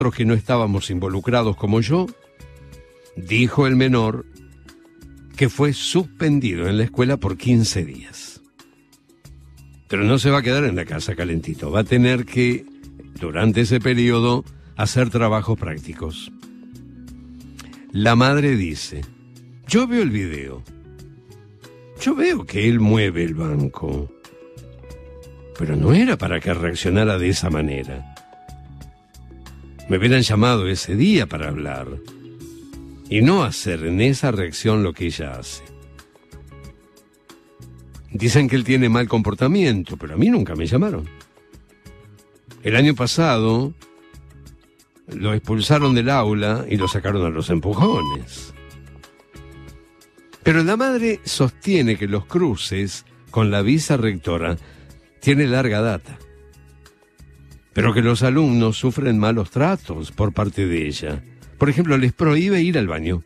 que no estábamos involucrados como yo, dijo el menor que fue suspendido en la escuela por 15 días. Pero no se va a quedar en la casa calentito, va a tener que, durante ese periodo, hacer trabajos prácticos. La madre dice: yo veo el video, yo veo que él mueve el banco, pero no era para que reaccionara de esa manera. Me hubieran llamado ese día para hablar y no hacer en esa reacción lo que ella hace. Dicen que él tiene mal comportamiento, pero a mí nunca me llamaron. El año pasado lo expulsaron del aula y lo sacaron a los empujones. Pero la madre sostiene que los cruces con la vicerrectora tiene larga data, pero que los alumnos sufren malos tratos por parte de ella. Por ejemplo, les prohíbe ir al baño.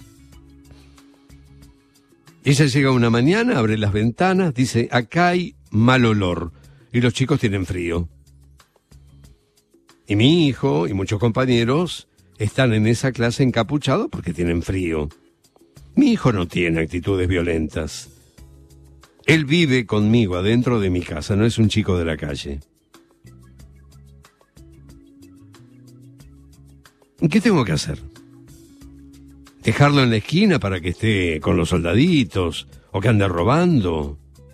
Ella llega una mañana, abre las ventanas, dice: acá hay mal olor, y los chicos tienen frío. Y mi hijo y muchos compañeros están en esa clase encapuchados porque tienen frío. Mi hijo no tiene actitudes violentas. Él vive conmigo adentro de mi casa, no es un chico de la calle. ¿Qué tengo que hacer? ¿Dejarlo en la esquina para que esté con los soldaditos o que ande robando?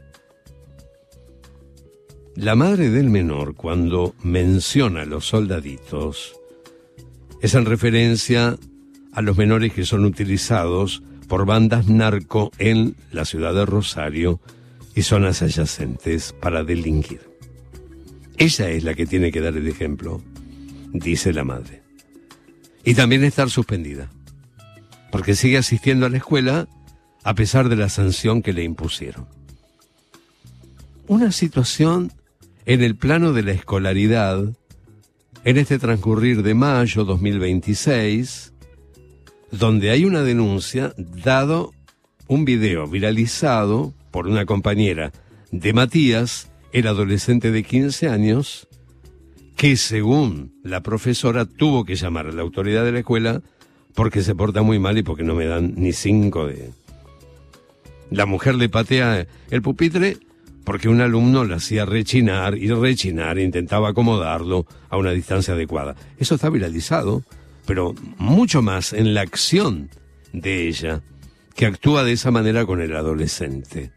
La madre del menor, cuando menciona a los soldaditos, es en referencia a los menores que son utilizados por bandas narco en la ciudad de Rosario y zonas adyacentes para delinquir. Ella es la que tiene que dar el ejemplo, dice la madre. Y también estar suspendida, porque sigue asistiendo a la escuela a pesar de la sanción que le impusieron. Una situación en el plano de la escolaridad, en este transcurrir de mayo 2026, donde hay una denuncia, dado un video viralizado por una compañera de Matías, el adolescente de 15 años, que según la profesora tuvo que llamar a la autoridad de la escuela porque se porta muy mal y porque no me dan ni 5 de... La mujer le patea el pupitre porque un alumno la hacía rechinar, intentaba acomodarlo a una distancia adecuada. Eso está viralizado, pero mucho más en la acción de ella, que actúa de esa manera con el adolescente.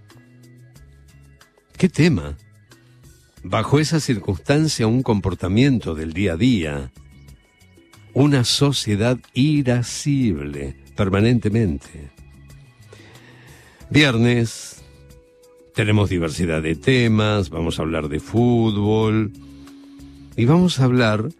¿Qué tema? Bajo esa circunstancia, un comportamiento del día a día, una sociedad irascible permanentemente. Viernes, tenemos diversidad de temas, vamos a hablar de fútbol y vamos a hablar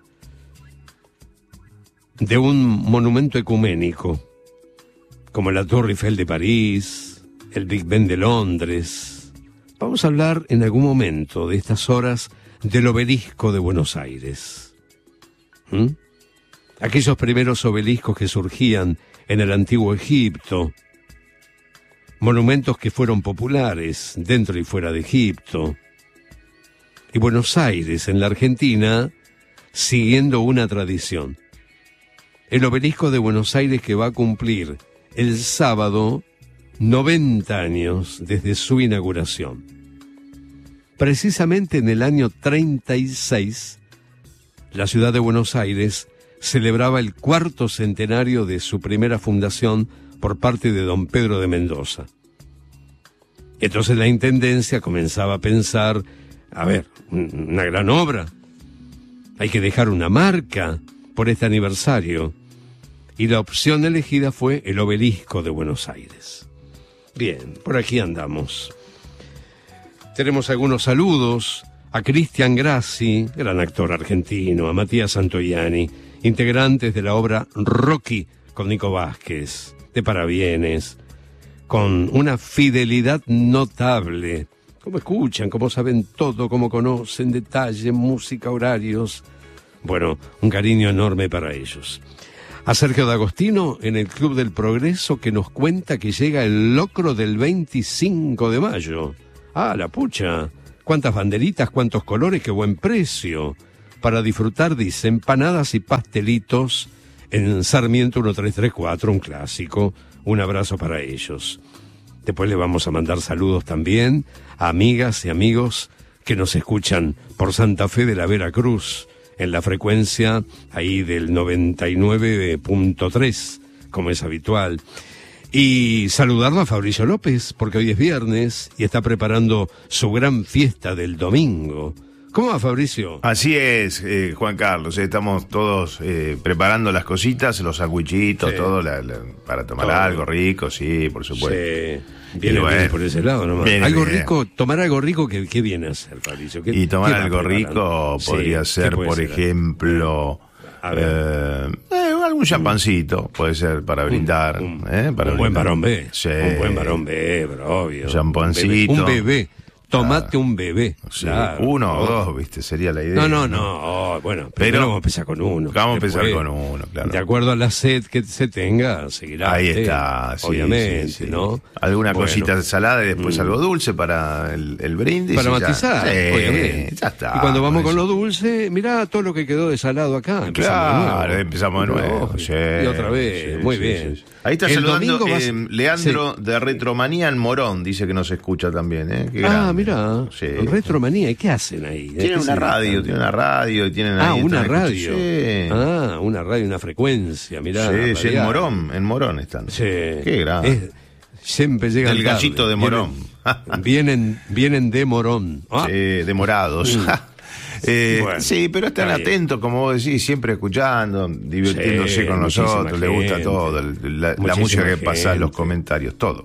de un monumento ecuménico, como la Torre Eiffel de París, el Big Ben de Londres. Vamos a hablar en algún momento de estas horas del obelisco de Buenos Aires. Aquellos primeros obeliscos que surgían en el antiguo Egipto, monumentos que fueron populares dentro y fuera de Egipto, y Buenos Aires en la Argentina siguiendo una tradición. El obelisco de Buenos Aires, que va a cumplir el sábado 90 años desde su inauguración. Precisamente en el año 36, la ciudad de Buenos Aires celebraba el 4º centenario de su primera fundación por parte de don Pedro de Mendoza. Entonces la intendencia comenzaba a pensar, una gran obra, hay que dejar una marca por este aniversario, y la opción elegida fue el obelisco de Buenos Aires. Bien, por aquí andamos. Tenemos algunos saludos a Cristian Grassi, gran actor argentino, a Matías Santoianni, integrantes de la obra Rocky con Nico Vázquez, de Parabienes, con una fidelidad notable. Cómo escuchan, cómo saben todo, cómo conocen detalle, música, horarios. Bueno, un cariño enorme para ellos. A Sergio D'Agostino en el Club del Progreso, que nos cuenta que llega el locro del 25 de mayo. Ah, la pucha, cuántas banderitas, cuántos colores, qué buen precio. para disfrutar, dice, empanadas y pastelitos en Sarmiento 1334, un clásico. Un abrazo para ellos. Después le vamos a mandar saludos también a amigas y amigos que nos escuchan por Santa Fe de la Veracruz, en la frecuencia ahí del 99.3, como es habitual. Y saludarlo a Fabricio López, porque hoy es viernes y está preparando su gran fiesta del domingo. ¿Cómo va, Fabricio? Así es, Juan Carlos, estamos todos preparando las cositas, los sandwichitos, todo para tomar todo. Algo rico, sí, por supuesto. Sí. Viene por ese lado nomás. Algo rico, tomar algo rico, ¿qué viene a hacer, Fabricio? Y tomar algo rico podría ser, por ejemplo, algún champancito, puede ser para brindar. Para un buen varón B. Sí. Un buen varón B, pero obvio. Champancito. Un bebé. Tomate un bebé. Sí, claro, uno o dos, ¿viste? Sería la idea. No. Bueno, pero vamos a empezar con uno. Vamos a empezar con uno, claro. De acuerdo a la sed que se tenga, seguirá. Ahí está, obviamente, sí. ¿no? Alguna cosita salada y después algo dulce para el brindis. Para matizar, obviamente. Ya está. Y cuando vamos con lo dulce, mirá todo lo que quedó de salado acá. Empezamos de nuevo. Y otra vez, muy bien. Sí. Ahí está saludando Leandro de Retromanía en Morón, dice que nos escucha también. Qué grande. Mirá, Retromanía, ¿y qué hacen ahí? Tienen una radio y tienen ahí. Una radio. Sí. Una radio, una frecuencia, mirá. Sí, en Morón están. Sí. Qué grande. Siempre llegan el gallito de Morón. Vienen de Morón. Sí, demorados. Bueno, sí, pero están atentos, como vos decís, siempre escuchando, divirtiéndose con nosotros, les gusta todo, la música que pasa, los comentarios, todo.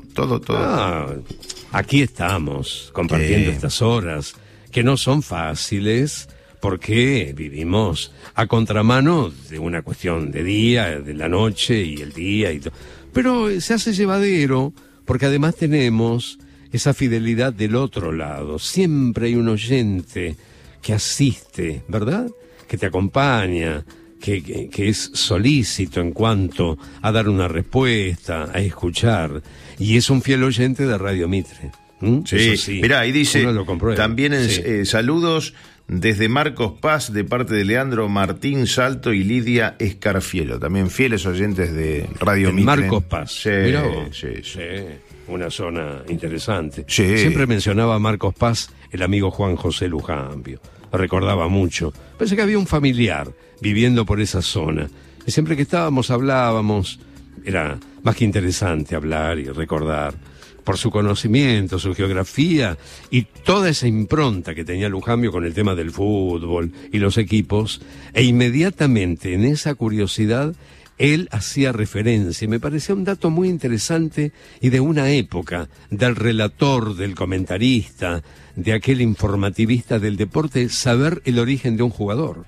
Aquí estamos, compartiendo estas horas, que no son fáciles, porque vivimos a contramano de una cuestión de día, de la noche y el día, pero se hace llevadero, porque además tenemos esa fidelidad del otro lado, siempre hay un oyente que asiste, ¿verdad? Que te acompaña, que es solícito en cuanto a dar una respuesta, a escuchar, y es un fiel oyente de Radio Mitre. Sí, mirá, ahí dice, también saludos desde Marcos Paz, de parte de Leandro Martín Salto y Lidia Escarfielo, también fieles oyentes de Radio Mitre. Marcos Paz, sí, mirá vos. Sí. Una zona interesante. Sí. Siempre mencionaba a Marcos Paz el amigo Juan José Lujambio. Recordaba mucho. Pensé que había un familiar viviendo por esa zona. Y siempre que estábamos hablábamos. Era más que interesante hablar y recordar. Por su conocimiento, su geografía y toda esa impronta que tenía Lujambio con el tema del fútbol y los equipos. E inmediatamente en esa curiosidad él hacía referencia, y me parecía un dato muy interesante y de una época, del relator, del comentarista, de aquel informativista del deporte, saber el origen de un jugador.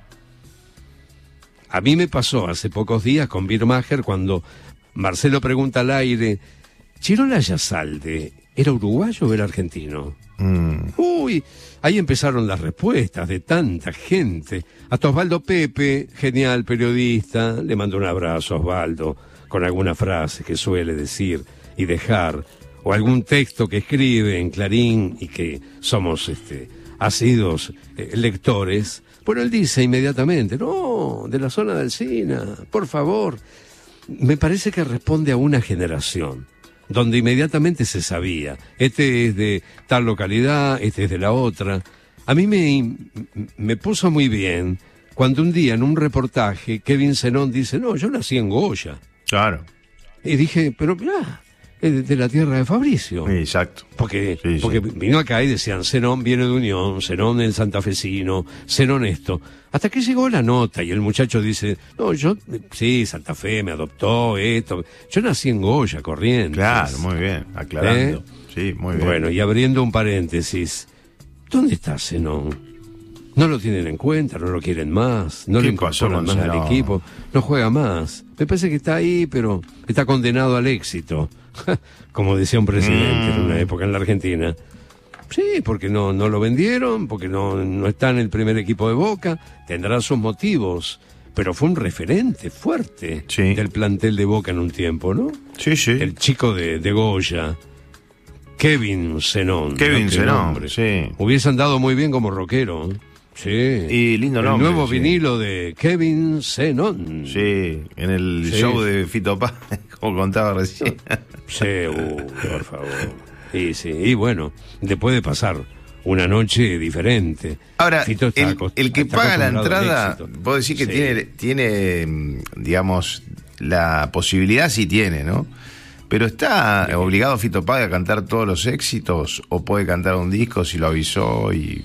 A mí me pasó hace pocos días con Birmacher cuando Marcelo pregunta al aire, ¿Chirola Yasalde era uruguayo o era argentino? Uy, ahí empezaron las respuestas de tanta gente. Hasta Osvaldo Pepe, genial periodista, le mando un abrazo a Osvaldo, con alguna frase que suele decir y dejar, o algún texto que escribe en Clarín y que somos asiduos lectores. Bueno, él dice inmediatamente, no, de la zona de Alsina, por favor. Me parece que responde a una generación donde inmediatamente se sabía, este es de tal localidad, este es de la otra. A mí me puso muy bien cuando un día en un reportaje Kevin Zenón dice, no, yo nací en Goya. Claro. Y dije, pero mirá, es de la tierra de Fabricio. Exacto. Porque vino acá y decían, Zenón viene de Unión, Zenón el santafesino, Zenón esto. Hasta que llegó la nota y el muchacho dice, no, sí, Santa Fe me adoptó, esto. Yo nací en Goya, Corrientes. Claro, muy bien, aclarando. Sí, muy bien. Bueno, y abriendo un paréntesis, ¿dónde está Zenón? No lo tienen en cuenta, no lo quieren más, no le incorporan más al equipo, no juega más. Me parece que está ahí, pero está condenado al éxito, como decía un presidente en una época en la Argentina. Sí, porque no lo vendieron, porque no está en el primer equipo de Boca, tendrá sus motivos, pero fue un referente fuerte del plantel de Boca en un tiempo, ¿no? Sí. El chico de Goya, Kevin Zenón. Kevin Zenón, sí. Hubiese andado muy bien como rockero. Sí. Y lindo nombre. El nuevo vinilo de Kevin Zenón. Sí, en el show de Fito Páez, como contaba recién. Sí, por favor. Y bueno, después de pasar una noche diferente. Ahora, el que paga la entrada, puedo decir que tiene, digamos, la posibilidad, sí tiene, ¿no? Pero ¿está obligado Fito Páez a cantar todos los éxitos o puede cantar un disco si lo avisó? Y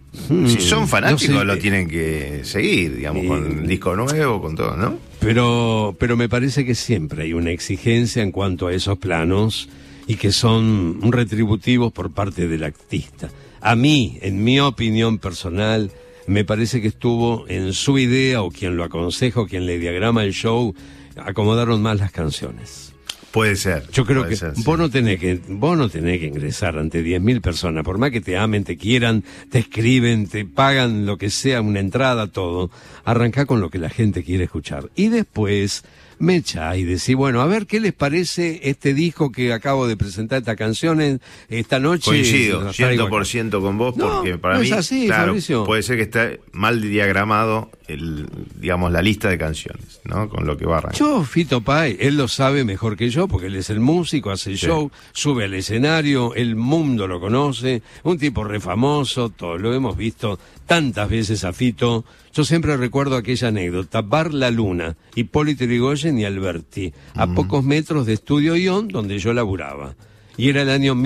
si son fanáticos, no sé, lo tienen que seguir, digamos, con el disco nuevo, con todo, ¿no? Pero me parece que siempre hay una exigencia en cuanto a esos planos y que son retributivos por parte del artista. A mí, en mi opinión personal, me parece que estuvo en su idea, o quien lo aconseja, o quien le diagrama el show, acomodaron más las canciones. Puede ser. Yo creo que ser, vos no tenés que ingresar ante 10.000 personas, por más que te amen, te quieran, te escriben, te pagan lo que sea, una entrada, todo. Arrancá con lo que la gente quiere escuchar. Y después me echá y decís, bueno, a ver qué les parece este disco que acabo de presentar, estas canciones, esta noche. Coincido, 100% con vos, porque para mí, es así, claro, Fabricio. Puede ser que esté mal diagramado digamos, la lista de canciones, ¿no? Con lo que va a arrancar. Yo, Fito Páez, él lo sabe mejor que yo, porque él es el músico, hace el show, sube al escenario, el mundo lo conoce, un tipo re famoso, todo, lo hemos visto tantas veces a Fito. Yo siempre recuerdo aquella anécdota, Bar La Luna, Hipólito Yrigoyen y Alberti, a pocos metros de Estudio Ion, donde yo laburaba. Y era el año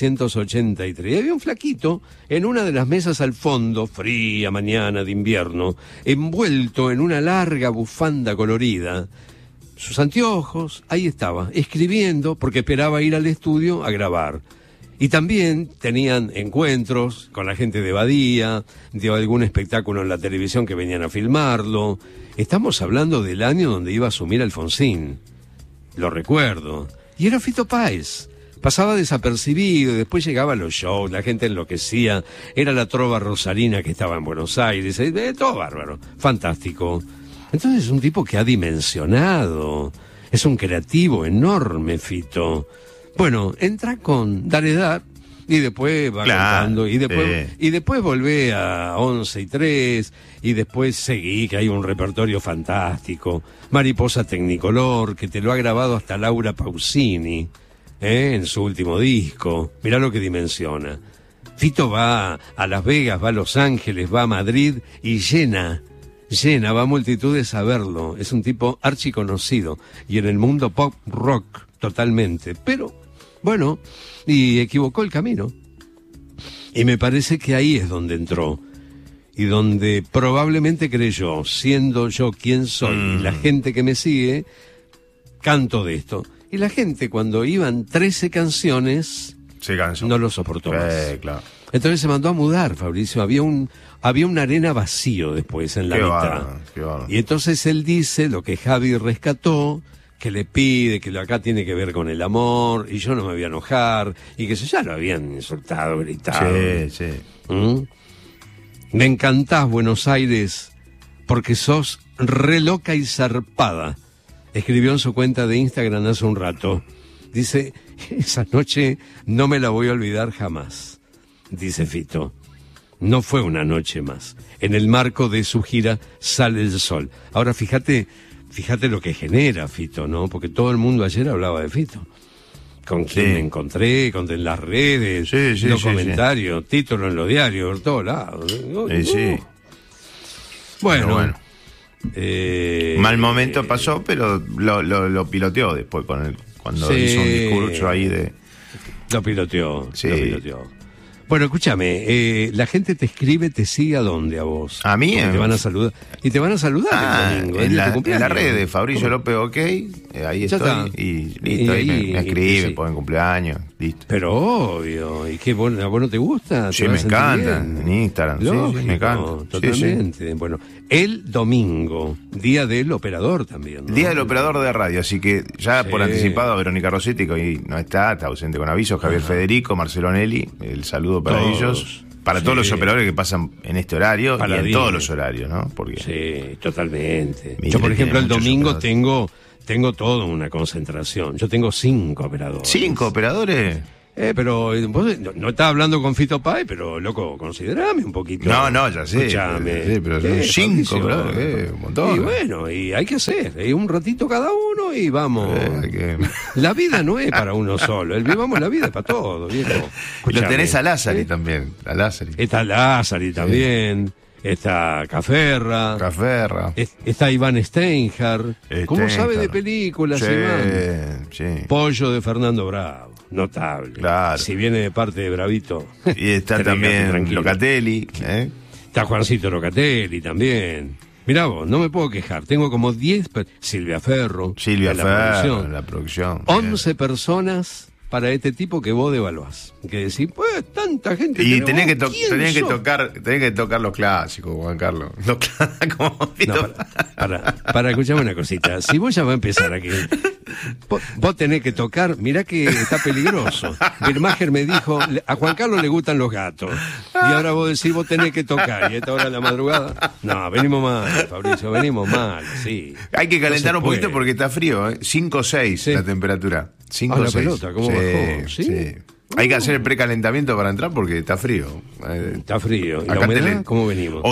1983. Y había un flaquito en una de las mesas al fondo, fría mañana de invierno, envuelto en una larga bufanda colorida. Sus anteojos, ahí estaba, escribiendo, porque esperaba ir al estudio a grabar. Y también tenían encuentros con la gente de Badía, de algún espectáculo en la televisión que venían a filmarlo. Estamos hablando del año donde iba a asumir Alfonsín. Lo recuerdo. Y era Fito Páez. Pasaba desapercibido, después llegaba a los shows, la gente enloquecía, era la trova rosarina que estaba en Buenos Aires, todo bárbaro, fantástico. Entonces es un tipo que ha dimensionado, es un creativo enorme, Fito. Bueno, entra con Dale Dar y después va cantando y después volvé a 11 y 3 y después seguí, que hay un repertorio fantástico. Mariposa Tecnicolor, que te lo ha grabado hasta Laura Pausini. En su último disco, mirá lo que dimensiona. Fito va a Las Vegas, va a Los Ángeles, va a Madrid y llena, va a multitudes a verlo. Es un tipo archiconocido y en el mundo pop rock totalmente. Pero, bueno, y equivocó el camino. Y me parece que ahí es donde entró. Y donde probablemente creyó, siendo yo quien soy, la gente que me sigue, canto de esto. Y la gente, cuando iban 13 canciones, se cansó. No lo soportó más. Claro. Entonces se mandó a mudar, Fabricio. Había una arena vacío después en la mitad. Qué bárbaro. Y entonces él dice lo que Javi rescató, que le pide, que lo acá tiene que ver con el amor, y yo no me voy a enojar, y que ya lo habían insultado, gritado. Sí. Me encantás, Buenos Aires, porque sos re loca y zarpada. Escribió en su cuenta de Instagram hace un rato. Dice, esa noche no me la voy a olvidar jamás. Dice Fito. No fue una noche más. En el marco de su gira Sale el Sol. Ahora fíjate lo que genera Fito, ¿no? Porque todo el mundo ayer hablaba de Fito. Con quien me encontré, en las redes, los comentarios, títulos en los diarios, por todos lados. Bueno. Mal momento pasó, pero lo piloteó después cuando hizo un discurso ahí de... Lo piloteó. Bueno, escúchame, la gente te escribe, te sigue ¿a dónde a vos? A mí. Te van a saludar. Y te van a saludar el domingo. En la red de Fabricio López OK, ahí estoy. Y listo, ahí me escriben, ponen cumpleaños, listo. Pero obvio, ¿y qué? ¿A vos no te gusta? Sí, me encanta, en Instagram. Lógico, sí, me encanta. Totalmente. Sí. Bueno, el domingo, día del operador también, ¿no? Día del operador de radio, así que ya por anticipado, Verónica Rossetti, que hoy no está ausente con aviso, Javier Federico, Marcelo Nelly, el saludo para ellos, para todos los operadores que pasan en este horario y en todos los horarios, ¿no? Porque sí, totalmente. Yo, por ejemplo, el domingo tengo toda una concentración. Yo tengo 5 operadores. ¿5 operadores? Pero vos no estás hablando con Fito Páez, pero loco, considerame un poquito. No, ya sé. Escuchame. Sí, pero son 5, un montón. Y bueno, y hay que hacer, un ratito cada uno y vamos. La vida no es para uno solo, vivamos la vida para todos, viejo. Lo tenés a Lázari también, Está Lázari también. Está Caferra. Está Iván Steinhardt. ¿Cómo sabe de películas, Iván? Sí. Pollo de Fernando Bravo. Notable. Claro. Si viene de parte de Bravito. Y está también Locatelli. Está Juancito Locatelli también. Mirá vos, no me puedo quejar. Tengo como 10... Silvia Ferro. En la producción. 11 personas para este tipo que vos devaluás. Que decís, pues, tanta gente... Y tenés que tocar los clásicos, Juan Carlos. Los clásicos. Para escucharme una cosita. Si vos ya vas a empezar aquí... Vos tenés que tocar, mirá que está peligroso. Birmacher me dijo, a Juan Carlos le gustan los gatos. Y ahora vos decís, vos tenés que tocar. Y a esta hora de la madrugada. No, venimos mal, Fabricio, venimos mal, sí. Hay que calentar un poquito porque está frío, 5 o 6 la temperatura. 5 o 6. La pelota, ¿cómo bajó? Sí. Hay que hacer el precalentamiento para entrar porque está frío. Está frío. ¿Y la humedad? ¿Cómo venimos?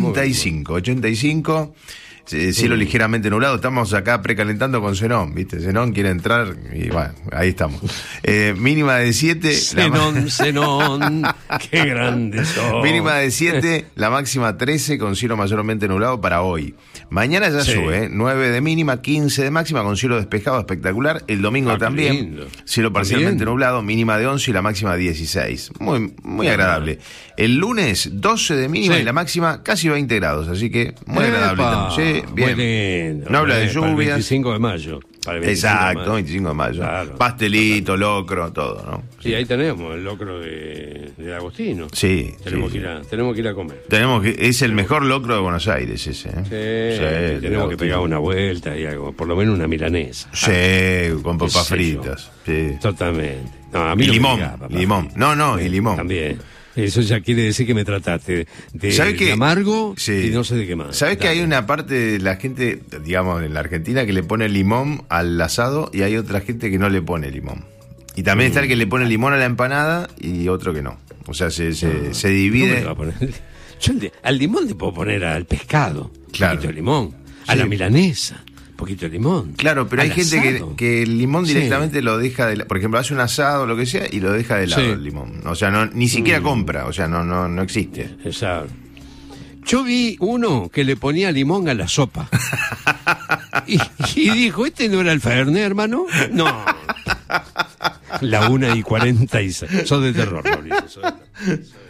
85. Cielo ligeramente nublado. Estamos acá precalentando con Zenón, ¿viste? Zenón quiere entrar y bueno, ahí estamos. Mínima de 7. Zenón, qué grande sos. Mínima de 7, la máxima 13 con cielo mayormente nublado para hoy. Mañana ya sube, 9 de mínima, 15 de máxima con cielo despejado espectacular. El domingo también, cielo parcialmente nublado, mínima de 11 y la máxima 16. Muy agradable. El lunes 12 de mínima y la máxima casi 20 grados, así que muy agradable también. Bien. Lindo, no habla de lluvias. Para el 25 de mayo. Exacto, 25 de mayo. Claro. Pastelito, locro, todo, ¿no? Sí, ahí tenemos el locro de Agostino. Sí. Tenemos que ir a comer. Es el mejor locro de Buenos Aires ese, Sí, tenemos que pegar una vuelta y algo, por lo menos una milanesa. Sí, con papas fritas. Sí. Totalmente. No, a mí y limón. Y limón. También. Eso ya quiere decir que me trataste de amargo y no sé de qué más. ¿Sabes que hay una parte de la gente, digamos, en la Argentina que le pone limón al asado y hay otra gente que no le pone limón? Y también está el que le pone limón a la empanada y otro que no. O sea, se divide. Yo al limón le puedo poner al pescado, claro, un poquito de limón, a la milanesa, un poquito de limón. Claro, pero hay gente que el limón directamente lo deja de lado. Por ejemplo, hace un asado o lo que sea y lo deja de lado el limón. O sea, ni siquiera compra, o sea, no existe. Exacto. Yo vi uno que le ponía limón a la sopa. y dijo, ¿este no era el Fernet, hermano? No. La 1:46. Sos de terror, Mauricio.